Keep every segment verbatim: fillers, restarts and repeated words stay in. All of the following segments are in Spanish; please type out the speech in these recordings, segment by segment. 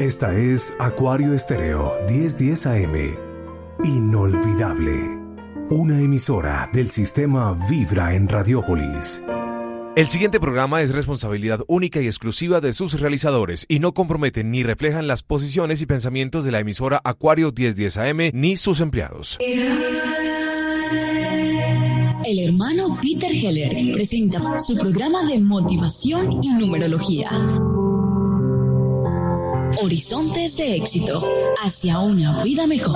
Esta es Acuario Estéreo diez diez A M. Inolvidable. Una emisora del sistema Vibra en Radiópolis. El siguiente programa es responsabilidad única y exclusiva de sus realizadores y no comprometen ni reflejan las posiciones y pensamientos de la emisora Acuario diez diez A M ni sus empleados. El hermano Peter Heller presenta su programa de motivación y numerología. Horizontes de éxito hacia una vida mejor.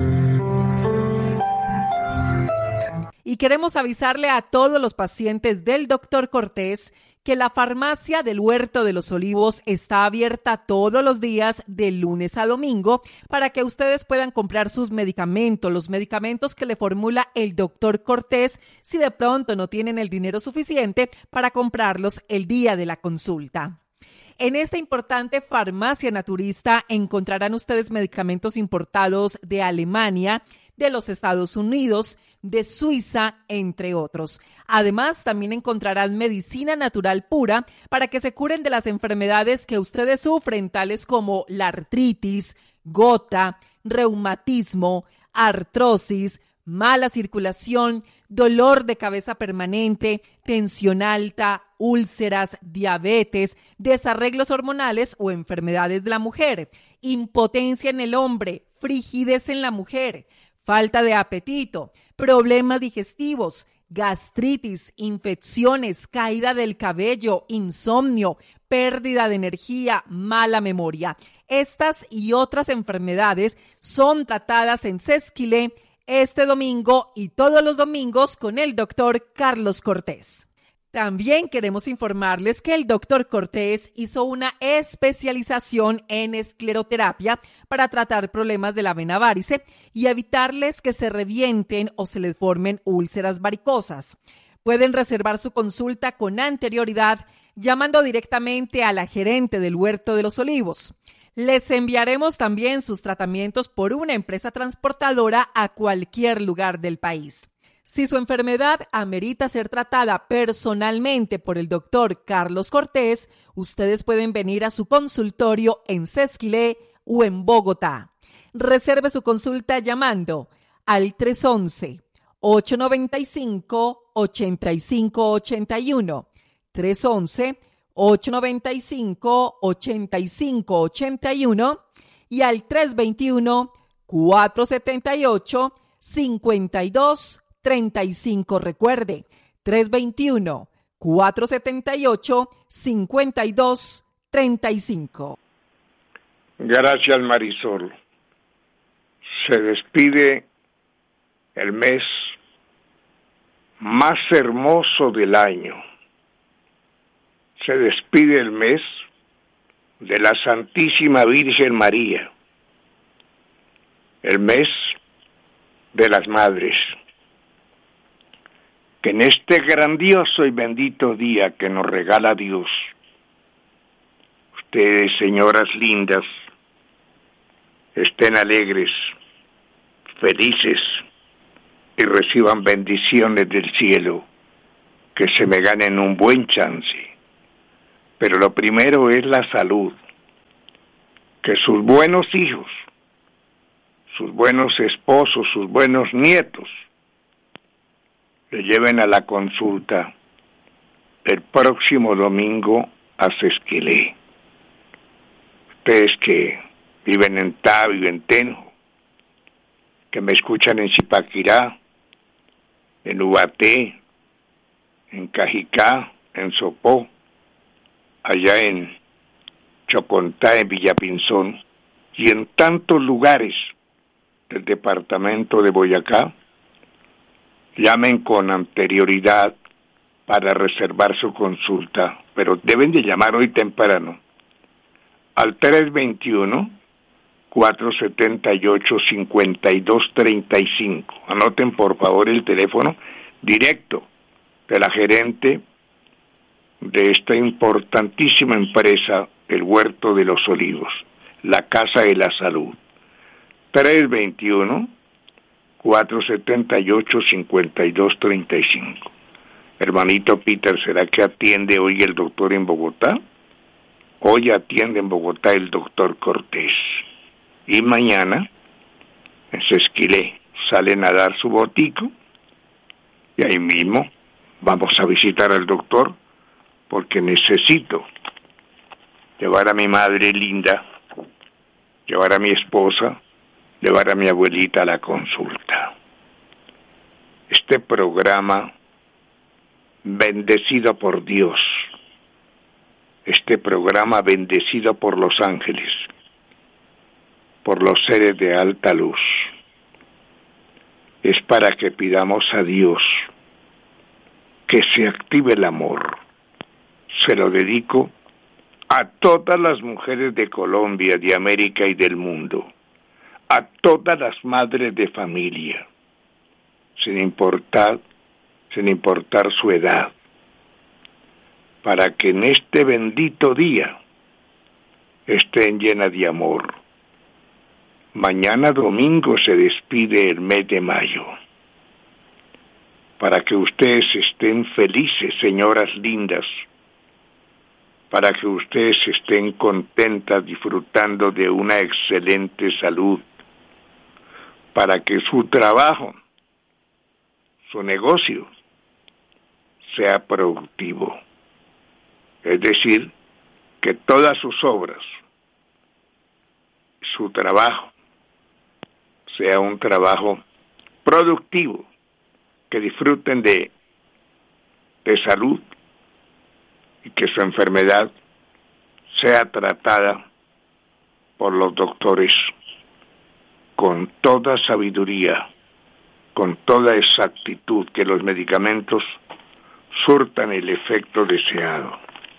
Y queremos avisarle a todos los pacientes del doctor Cortés que la farmacia del Huerto de los Olivos está abierta todos los días de lunes a domingo para que ustedes puedan comprar sus medicamentos, los medicamentos que le formula el doctor Cortés, si de pronto no tienen el dinero suficiente para comprarlos el día de la consulta. En esta importante farmacia naturista encontrarán ustedes medicamentos importados de Alemania, de los Estados Unidos, de Suiza, entre otros. Además, también encontrarán medicina natural pura para que se curen de las enfermedades que ustedes sufren, tales como la artritis, gota, reumatismo, artrosis, mala circulación, dolor de cabeza permanente, tensión alta, úlceras, diabetes, desarreglos hormonales o enfermedades de la mujer, impotencia en el hombre, frigidez en la mujer, falta de apetito, problemas digestivos, gastritis, infecciones, caída del cabello, insomnio, pérdida de energía, mala memoria. Estas y otras enfermedades son tratadas en Sesquilé este domingo y todos los domingos con el doctor Carlos Cortés. También queremos informarles que el doctor Cortés hizo una especialización en escleroterapia para tratar problemas de la vena várice y evitarles que se revienten o se les formen úlceras varicosas. Pueden reservar su consulta con anterioridad llamando directamente a la gerente del Huerto de los Olivos. Les enviaremos también sus tratamientos por una empresa transportadora a cualquier lugar del país. Si su enfermedad amerita ser tratada personalmente por el doctor Carlos Cortés, ustedes pueden venir a su consultorio en Sesquilé o en Bogotá. Reserve su consulta llamando al tres once, ocho noventa y cinco, ochenta y cinco ochenta y uno, tres once, ocho noventa y cinco, ochenta y cinco ochenta y uno y al tres veintiuno, cuatrocientos setenta y ocho, cincuenta y dos treinta y cinco. Recuerde, tres veintiuno, cuatrocientos setenta y ocho, cincuenta y dos treinta y cinco. Gracias, Marisol. Se despide el mes más hermoso del año. Se despide el mes de la Santísima Virgen María, el mes de las madres. Que en este grandioso y bendito día que nos regala Dios, ustedes, señoras lindas, estén alegres, felices y reciban bendiciones del cielo, que se me ganen un buen chance. Pero lo primero es la salud, que sus buenos hijos, sus buenos esposos, sus buenos nietos, le lleven a la consulta el próximo domingo a Sesquilé. Ustedes que viven en Tabi, en Tenjo, que me escuchan en Zipaquirá, en Ubaté, en Cajicá, en Sopó, allá en Chocontá, en Villapinzón, y en tantos lugares del departamento de Boyacá, llamen con anterioridad para reservar su consulta, pero deben de llamar hoy temprano al tres veintiuno, cuatrocientos setenta y ocho, cincuenta y dos treinta y cinco. Anoten por favor el teléfono directo de la gerente de esta importantísima empresa, el Huerto de los Olivos, la Casa de la Salud. tres veintiuno, cuatrocientos setenta y ocho, cincuenta y dos treinta y cinco. Hermanito Peter, ¿será que atiende hoy el doctor en Bogotá? Hoy atiende en Bogotá el doctor Cortés. Y mañana, en Sesquilé, salen a dar su botico. Y ahí mismo vamos a visitar al doctor porque necesito llevar a mi madre linda, llevar a mi esposa, llevar a mi abuelita a la consulta. Este programa bendecido por Dios, este programa bendecido por los ángeles, por los seres de alta luz, es para que pidamos a Dios que se active el amor. Se lo dedico a todas las mujeres de Colombia, de América y del mundo, a todas las madres de familia, sin importar, sin importar su edad, para que en este bendito día estén llenas de amor. Mañana domingo se despide el mes de mayo, para que ustedes estén felices, señoras lindas, para que ustedes estén contentas disfrutando de una excelente salud, para que su trabajo, su negocio, sea productivo. Es decir, que todas sus obras, su trabajo, sea un trabajo productivo, que disfruten de, de salud y que su enfermedad sea tratada por los doctores con toda sabiduría, con toda exactitud, que los medicamentos surtan el efecto deseado.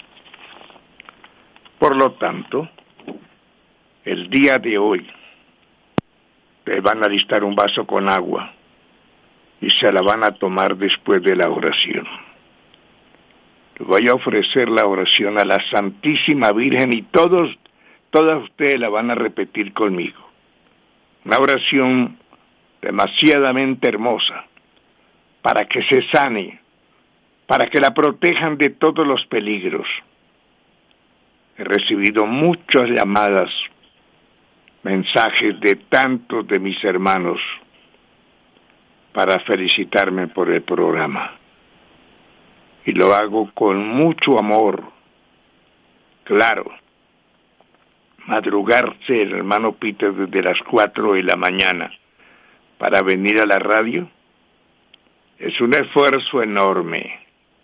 Por lo tanto, el día de hoy le van a alistar un vaso con agua y se la van a tomar después de la oración. Le voy a ofrecer la oración a la Santísima Virgen y todos, todas ustedes la van a repetir conmigo. Una oración demasiadamente hermosa para que se sane, para que la protejan de todos los peligros. He recibido muchas llamadas, mensajes de tantos de mis hermanos para felicitarme por el programa. Y lo hago con mucho amor. Claro, madrugarse el hermano Peter desde las cuatro de la mañana para venir a la radio es un esfuerzo enorme.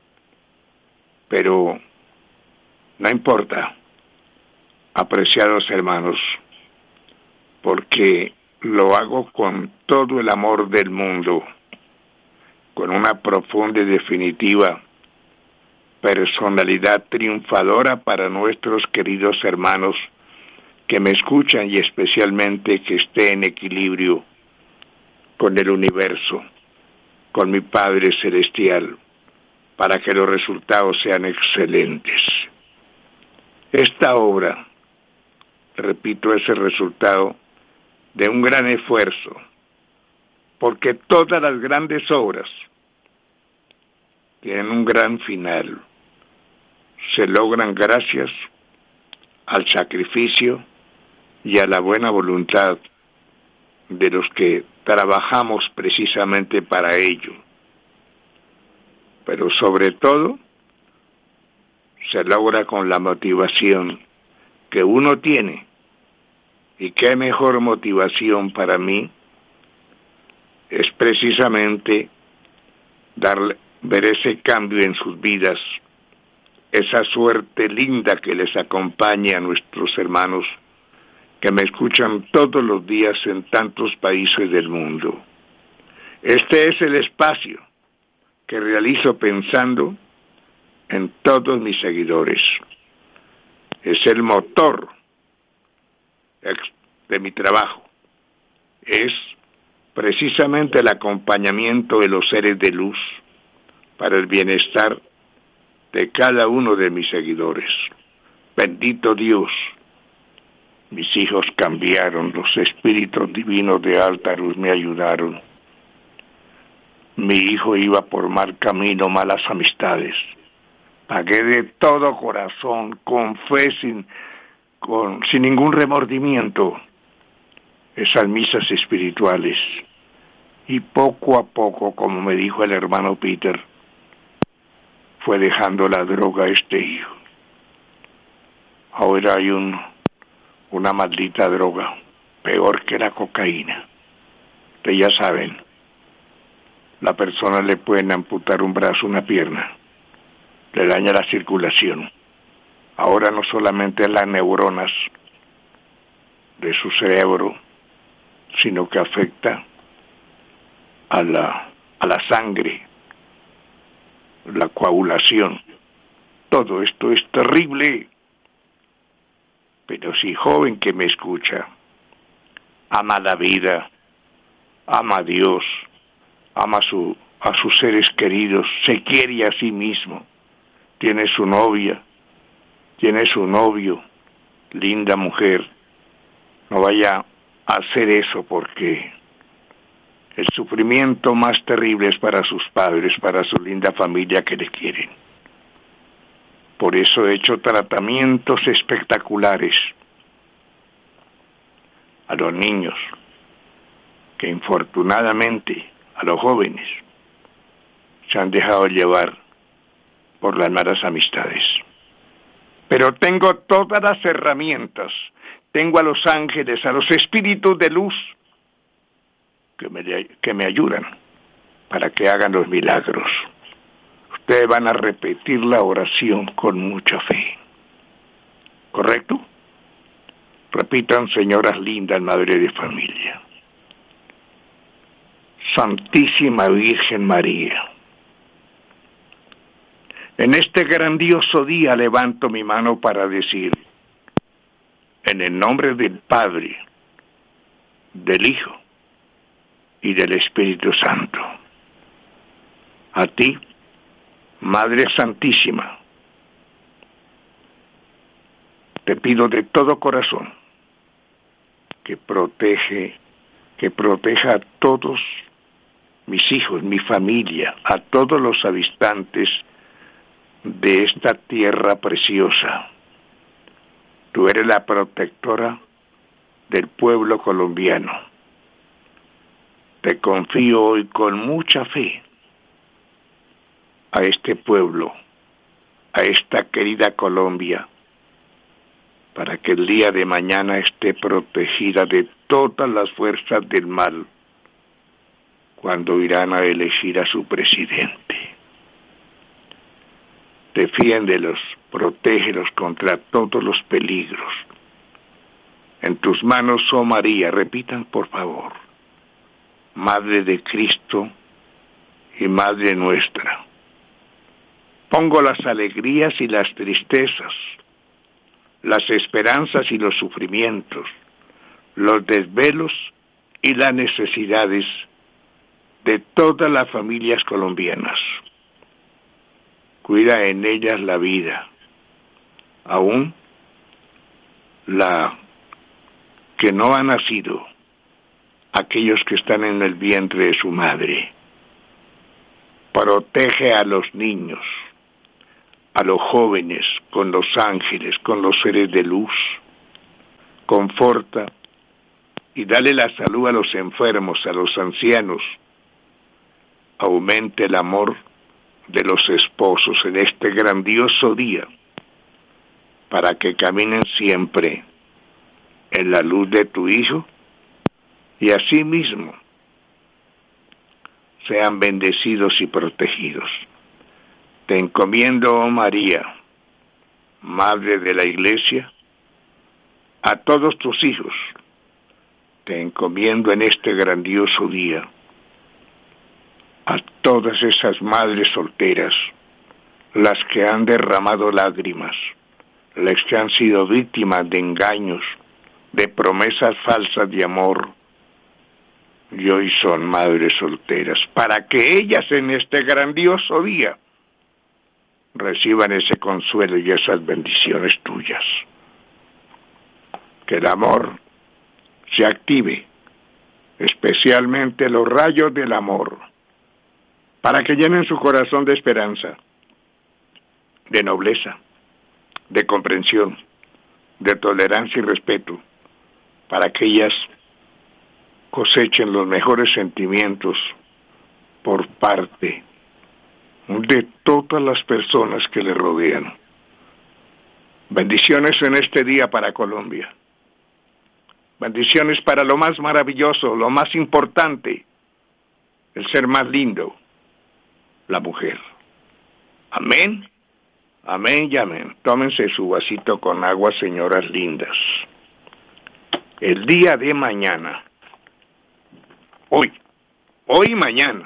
Pero no importa, apreciados hermanos, porque lo hago con todo el amor del mundo, con una profunda y definitiva personalidad triunfadora para nuestros queridos hermanos que me escuchan y especialmente que esté en equilibrio con el universo, con mi Padre Celestial, para que los resultados sean excelentes. Esta obra, repito, es el resultado de un gran esfuerzo, porque todas las grandes obras tienen un gran final. Se logran gracias al sacrificio y a la buena voluntad de los que trabajamos precisamente para ello. Pero sobre todo, se logra con la motivación que uno tiene. Y qué mejor motivación para mí es precisamente darle, ver ese cambio en sus vidas, esa suerte linda que les acompaña a nuestros hermanos que me escuchan todos los días en tantos países del mundo. Este es el espacio que realizo pensando en todos mis seguidores. Es el motor de mi trabajo. Es precisamente el acompañamiento de los seres de luz para el bienestar de cada uno de mis seguidores. Bendito Dios, mis hijos cambiaron, los espíritus divinos de alta luz me ayudaron. Mi hijo iba por mal camino, malas amistades, pagué de todo corazón, con fe, sin, con, sin ningún remordimiento, esas misas espirituales. Y poco a poco, como me dijo el hermano Peter, fue dejando la droga a este hijo. Ahora hay un, una maldita droga, peor que la cocaína. Ustedes ya saben, la persona le pueden amputar un brazo, una pierna, le daña la circulación. Ahora no solamente las neuronas de su cerebro, sino que afecta a la, a la sangre, la coagulación. Todo esto es terrible. Pero si joven que me escucha, ama la vida, ama a Dios, ama a, su, a sus seres queridos, se quiere a sí mismo, tiene su novia, tiene su novio, linda mujer, no vaya a hacer eso, porque el sufrimiento más terrible es para sus padres, para su linda familia que le quieren. Por eso he hecho tratamientos espectaculares a los niños, que infortunadamente a los jóvenes se han dejado llevar por las malas amistades. Pero tengo todas las herramientas, tengo a los ángeles, a los espíritus de luz que me, que me ayudan para que hagan los milagros. Ustedes van a repetir la oración con mucha fe. ¿Correcto? Repitan, señoras lindas, madre de familia. Santísima Virgen María, en este grandioso día levanto mi mano para decir, en el nombre del Padre, del Hijo y del Espíritu Santo, a ti, Madre Santísima, te pido de todo corazón que protege, que proteja a todos mis hijos, mi familia, a todos los habitantes de esta tierra preciosa. Tú eres la protectora del pueblo colombiano. Te confío hoy con mucha fe a este pueblo, a esta querida Colombia, para que el día de mañana esté protegida de todas las fuerzas del mal cuando irán a elegir a su presidente. Defiéndelos, protégelos contra todos los peligros. En tus manos, oh María, repitan por favor, Madre de Cristo y Madre nuestra. Pongo las alegrías y las tristezas, las esperanzas y los sufrimientos, los desvelos y las necesidades de todas las familias colombianas. Cuida en ellas la vida, aún la que no ha nacido, aquellos que están en el vientre de su madre. Protege a los niños, a los jóvenes, con los ángeles, con los seres de luz. Conforta y dale la salud a los enfermos, a los ancianos. Aumente el amor de los esposos en este grandioso día, para que caminen siempre en la luz de tu Hijo y asimismo sean bendecidos y protegidos. Te encomiendo, oh María, Madre de la Iglesia, a todos tus hijos. Te encomiendo en este grandioso día a todas esas madres solteras, las que han derramado lágrimas, las que han sido víctimas de engaños, de promesas falsas de amor, y hoy son madres solteras, para que ellas en este grandioso día reciban ese consuelo y esas bendiciones tuyas. Que el amor se active, especialmente los rayos del amor, para que llenen su corazón de esperanza, de nobleza, de comprensión, de tolerancia y respeto, para que ellas cosechen los mejores sentimientos por parte de todas las personas que le rodean. Bendiciones en este día para Colombia. Bendiciones para lo más maravilloso, lo más importante, el ser más lindo, la mujer. Amén, amén y amén. Tómense su vasito con agua, señoras lindas. El día de mañana, hoy, hoy y mañana,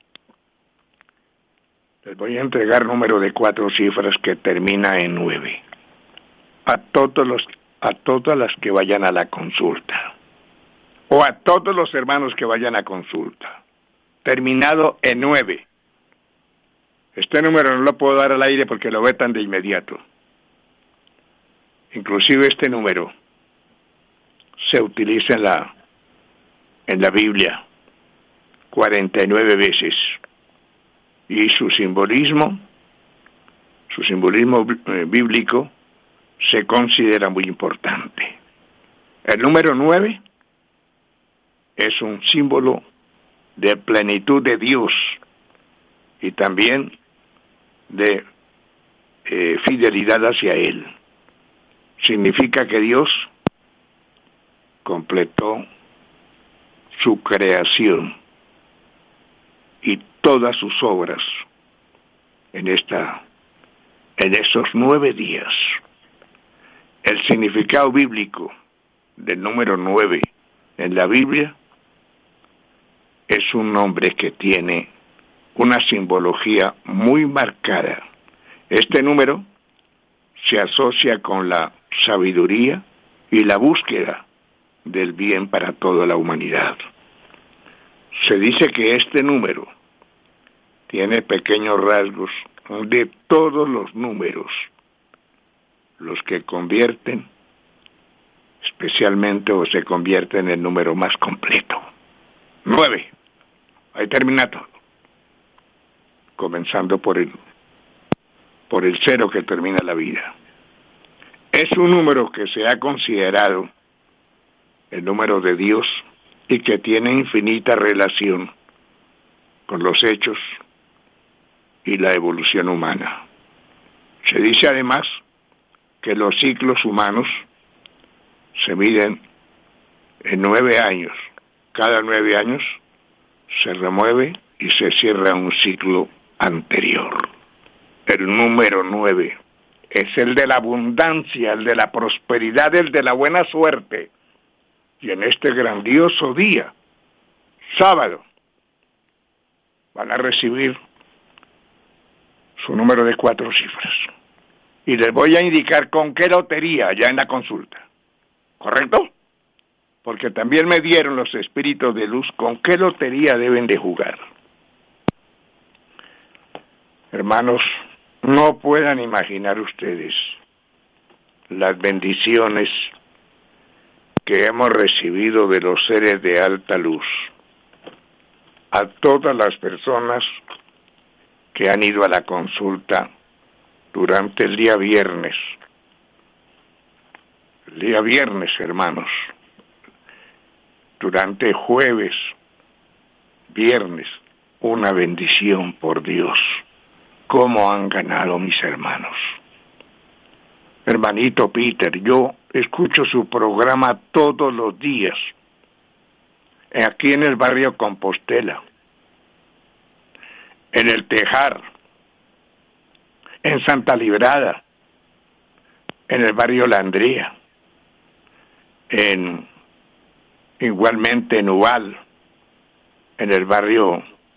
les voy a entregar número de cuatro cifras que termina en nueve. A todos los, a todas las que vayan a la consulta, o a todos los hermanos que vayan a consulta, terminado en nueve. Este número no lo puedo dar al aire porque lo vetan de inmediato. Inclusive este número se utiliza en la, en la Biblia cuarenta y nueve veces. Y su simbolismo, su simbolismo bíblico se considera muy importante. El número nueve es un símbolo de plenitud de Dios y también de eh, fidelidad hacia Él. Significa que Dios completó su creación y todas sus obras en esta, en estos nueve días. El significado bíblico del número nueve en la Biblia es un nombre que tiene una simbología muy marcada. Este número se asocia con la sabiduría y la búsqueda del bien para toda la humanidad. Se dice que este número tiene pequeños rasgos de todos los números, los que convierten, especialmente o se convierte en el número más completo. Nueve. Ahí termina todo. Comenzando por el, por el cero que termina la vida. Es un número que se ha considerado el número de Dios y que tiene infinita relación con los hechos y la evolución humana. Se dice además que los ciclos humanos se miden en nueve años. Cada nueve años se remueve y se cierra un ciclo anterior. El número nueve es el de la abundancia, el de la prosperidad, el de la buena suerte. Y en este grandioso día, sábado, van a recibir su número de cuatro cifras. Y les voy a indicar con qué lotería ya en la consulta. ¿Correcto? Porque también me dieron los espíritus de luz con qué lotería deben de jugar. Hermanos, no puedan imaginar ustedes las bendiciones que hemos recibido de los seres de alta luz. A todas las personas que han ido a la consulta durante el día viernes. El día viernes, hermanos. Durante jueves, viernes, una bendición por Dios. ¿Cómo han ganado mis hermanos? Hermanito Peter, yo escucho su programa todos los días, aquí en el barrio Compostela, en el Tejar, en Santa Librada, en el barrio La Andrea, en igualmente en Ubal, en el barrio